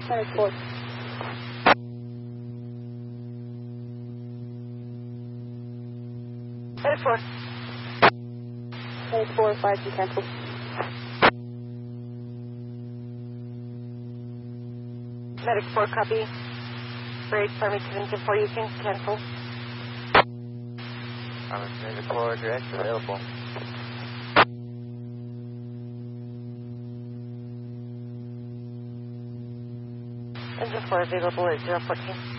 Medic 4. Medic 4. Medic 4, 5 to cancel. Medic 4, copy. Bridge, Farmington 4, you can cancel. Medic 4, direct available. Engine 4 available at 014.